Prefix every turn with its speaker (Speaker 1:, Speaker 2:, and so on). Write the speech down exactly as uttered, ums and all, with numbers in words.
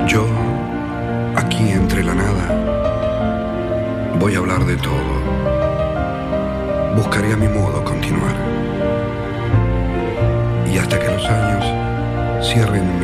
Speaker 1: Yo, aquí entre la nada, voy a hablar de todo. Buscaré a mi modo continuar. Y hasta que los años cierren